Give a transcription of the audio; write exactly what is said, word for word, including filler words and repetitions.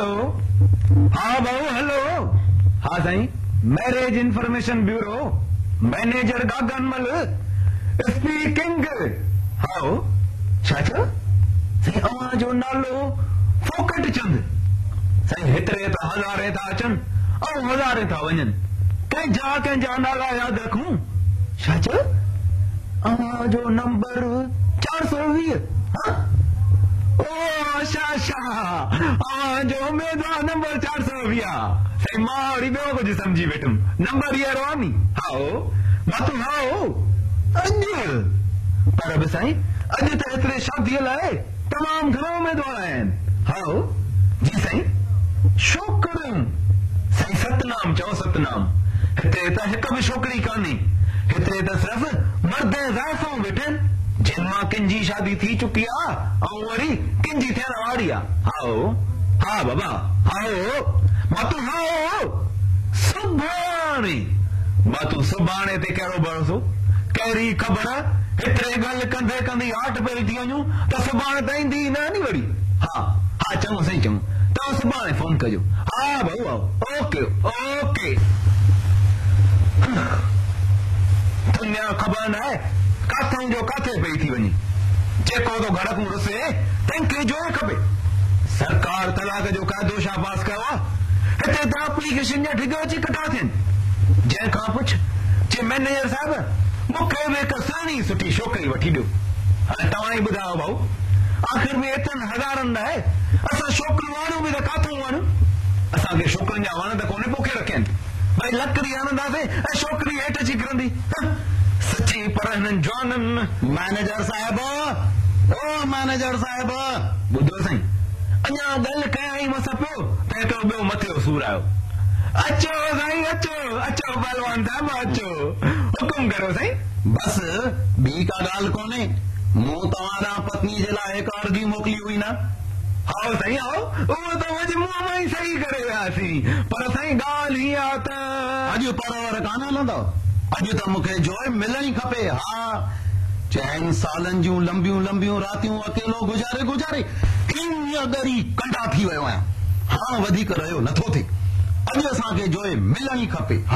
hello हाँ भाऊ hello हाँ साईं marriage information bureau manager गागनमल speaking हाँ छा साईं अवां जो नालो फोकट चंद साईं हेतिरे त हज़ारे था अचनि ऐं हज़ारे था वञनि कंहिंजा कंहिंजा नाला यादि रखूं छा अवां जो नंबर चार सौ वीह ओ अच्छा अच्छा अवां जो उम्मीदवार नंबर चार सौ वीह साईं मां वरी ॿियो कुझु सम्झी वेठुमि नंबर इहो रहो नी हाओ मातू हाओ अॼु पर बि साईं अॼु त हेतिरे शादीअ लाइ तमामु घणा उम्मीदवार आहिनि हाओ जी साईं छोकिरियूं साईं सतनाम चओ सतनाम हिते त हिकु बि छोकिरी कान्हे हिते त सिर्फ़ मर्द ज़ाइफ़ूं वेठनि जिन मां कंहिंजी शादी थी चुकी आहे ऐं वरी कंहिंजी थियण वारी आहे हाओ हा बाबा हाओ मातू हाओ सुभाणे मातू सुभाणे ते कहिड़ो भरोसो कहिड़ी ख़बर हेतिरे ॻाल्हि कंदे कंदे हाट पई थी वञूं त सुभाणे त ईंदी न नी वरी हा हा चङो साईं चङो तव्हां सुभाणे फोन कजो हा भाऊ आओ ओके ओके दुनिया ख़बर न आहे काथां जो काथे पई थी वञे जेको तो घर को रुसे तंहिंखे जो खपे सरकार तलाक जो क़ाइदो छा पास कयो आहे हिते त एप्लीकेशन जा ढिग अची कटा थियनि जंहिंखां पुछ जे मैनेजर साहिब मूंखे बि हिकु सुहिणी सुठी छोकिरी वठी ॾियो हाणे तव्हां ई ॿुधायो भाऊ आख़िर में एतिरनि हज़ारनि लाइ असां छोकिरियूं आणूं बि त काथूं आणूं असांखे छोकिरियुनि जा वण त कोन्हे पोखे रखियनि भई लकड़ी हणंदासीं ऐं छोकिरी हेठि अची किरंदी सची पर हिननि जवाननि मैनेजर साहिब ओ मैनेजर साहिब ॿुधो साईं अञा ॻाल्हि कयां ई मस पियो त हिकिड़ो ॿियो मथे सूर आयो अचो साईं अचो अचो बलवान साहिब अचो हुकुम करो साईं बस ॿी का ॻाल्हि कोन्हे मूं तव्हां ॾांहुं पत्नी जे लाइ हिकु अर्ज़ी मोकिली हुई न आओ साईं आओ उहो त मुंहिंजे मुंहं मां ई सही करे वियासीं पर साईं ॻाल्हि हीअ आहे त अॼु परवर कान हलंदो अॼु त मूंखे जोइ मिलणी खपे हा चइनि सालनि जूं लंबियूं लंबियूं रातियूं अकेलो गुज़ारे गुज़ारे ईअं ॻरी कंडा थी वियो आहियां हाणे वधीक रहियो नथो थिए अॼु असांखे जोइ मिलणी खपे